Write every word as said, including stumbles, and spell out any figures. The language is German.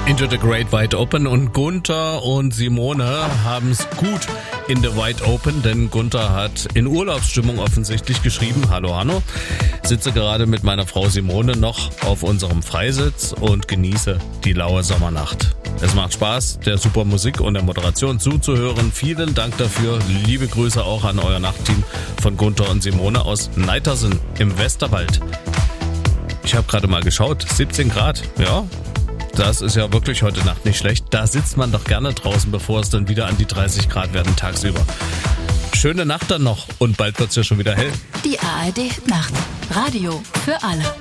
Into the Great Wide Open und Gunther und Simone haben's gut in the Wide Open, denn Gunther hat in Urlaubsstimmung offensichtlich geschrieben, hallo Hanno, sitze gerade mit meiner Frau Simone noch auf unserem Freisitz und genieße die laue Sommernacht. Es macht Spaß, der super Musik und der Moderation zuzuhören. Vielen Dank dafür. Liebe Grüße auch an euer Nachtteam von Gunther und Simone aus Neitersen im Westerwald. Ich habe gerade mal geschaut, siebzehn Grad, ja. Das ist ja wirklich heute Nacht nicht schlecht. Da sitzt man doch gerne draußen, bevor es dann wieder an die dreißig Grad werden tagsüber. Schöne Nacht dann noch und bald wird's ja schon wieder hell. Die A R D Nacht. Radio für alle.